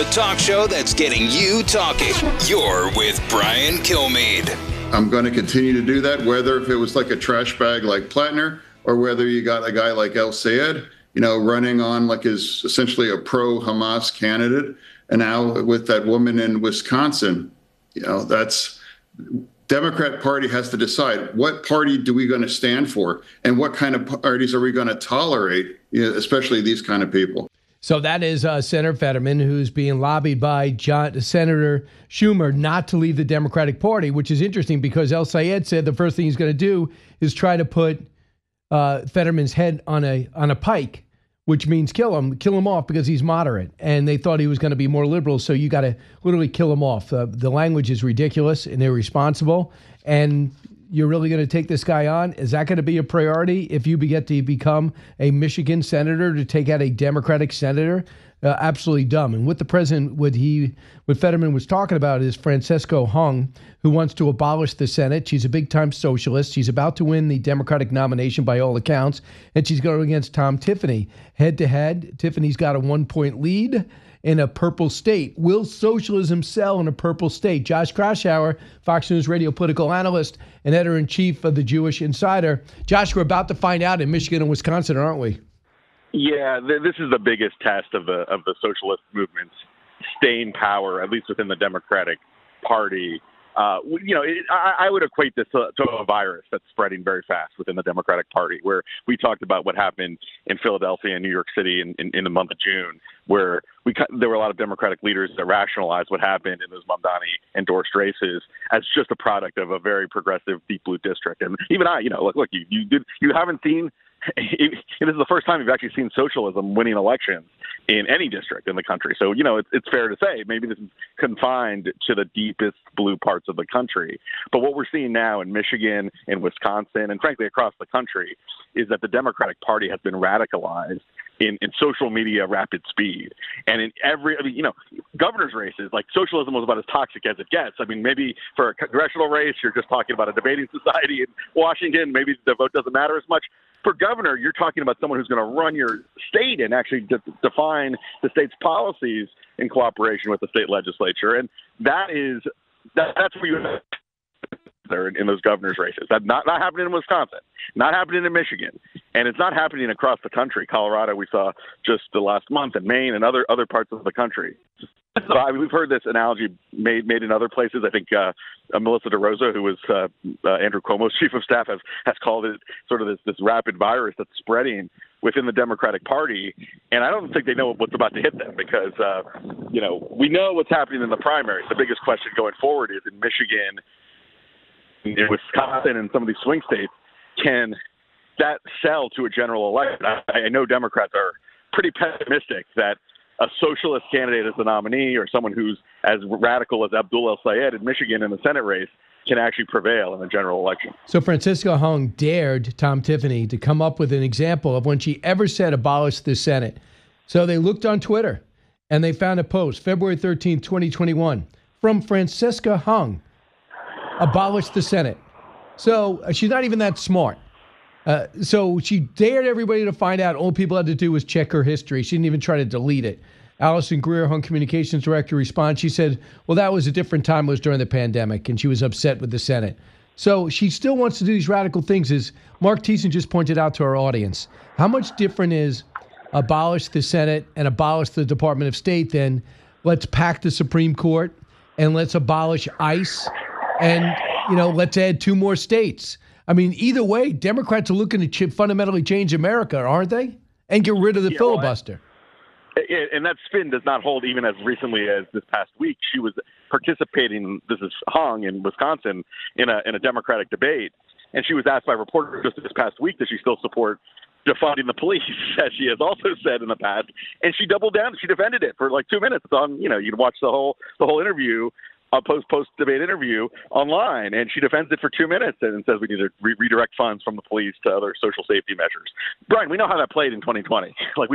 The talk show that's getting you talking. You're with Brian Kilmeade. I'm going to continue to do that, whether if it was like a trash bag like Plattner or whether you got a guy like El Sayed, running on like is essentially a pro-Hamas candidate. And now with that woman in Wisconsin, that's Democrat Party has to decide what party do we going to stand for and what kind of parties are we going to tolerate, especially these kind of people. So that is Senator Fetterman, who's being lobbied by Senator Schumer not to leave the Democratic Party, which is interesting because El Sayed said the first thing he's going to do is try to put Fetterman's head on a pike, which means kill him off because he's moderate. And they thought he was going to be more liberal, so you got to literally kill him off. The language is ridiculous and irresponsible. And you're really going to take this guy on? Is that going to be a priority if you get to become a Michigan senator to take out a Democratic senator? Absolutely dumb. And what the president, what Fetterman was talking about is Francisco Hung, who wants to abolish the Senate. She's a big-time socialist. She's about to win the Democratic nomination by all accounts, and she's going against Tom Tiffany. Head-to-head, Tiffany's got a 1-point lead in a purple state. Will socialism sell in a purple state? Josh Kraushaar, Fox News radio political analyst and editor-in-chief of the Jewish Insider. Josh, we're about to find out in Michigan and Wisconsin, aren't we? Yeah, this is the biggest test of the socialist movement's staying power, at least within the Democratic Party. I would equate this to a virus that's spreading very fast within the Democratic Party, where we talked about what happened in Philadelphia and New York City in the month of June, where there were a lot of Democratic leaders that rationalized what happened in those Mamdani-endorsed races as just a product of a very progressive deep blue district. And even look, you haven't seen. This is the first time you've actually seen socialism winning elections in any district in the country. So, it's fair to say maybe this is confined to the deepest blue parts of the country. But what we're seeing now in Michigan, in Wisconsin, and frankly across the country is that the Democratic Party has been radicalized in social media rapid speed. And in governor's races, like socialism was about as toxic as it gets. I mean, maybe for a congressional race, you're just talking about a debating society in Washington. Maybe the vote doesn't matter as much. For governor, you're talking about someone who's going to run your state and actually define the state's policies in cooperation with the state legislature. And that's where you there in those governor's races. That's not happening in Wisconsin, not happening in Michigan, and it's not happening across the country. Colorado, we saw just the last month, and Maine and other parts of the country. We've heard this analogy made in other places. I think Melissa DeRosa, who was Andrew Cuomo's chief of staff, has called it sort of this rapid virus that's spreading within the Democratic Party. And I don't think they know what's about to hit them because, we know what's happening in the primaries. The biggest question going forward is in Michigan, in Wisconsin, and some of these swing states, can that sell to a general election? I know Democrats are pretty pessimistic that a socialist candidate as the nominee or someone who's as radical as Abdul El Sayed in Michigan in the Senate race can actually prevail in the general election. So Francisco Hung dared Tom Tiffany to come up with an example of when she ever said abolish the Senate. So they looked on Twitter and they found a post, February 13th, 2021, from Francisca Hung, abolish the Senate. So she's not even that smart. So she dared everybody to find out. All people had to do was check her history. She didn't even try to delete it. Allison Greer, Hung Communications Director, responds. She said, well, that was a different time. It was during the pandemic, and she was upset with the Senate. So she still wants to do these radical things, as Mark Thiessen just pointed out to our audience. How much different is abolish the Senate and abolish the Department of State than let's pack the Supreme Court and let's abolish ICE and, let's add 2 more states? I mean, either way, Democrats are looking to fundamentally change America, aren't they? And get rid of the filibuster. And that spin does not hold even as recently as this past week. She was participating, this is Hung in Wisconsin, in a Democratic debate. And she was asked by reporters just this past week, does she still support defunding the police, as she has also said in the past. And she doubled down. She defended it for like 2 minutes. You can watch the whole interview. A post-debate interview online, and she defends it for 2 minutes and says we need to redirect funds from the police to other social safety measures. Brian, we know how that played in 2020.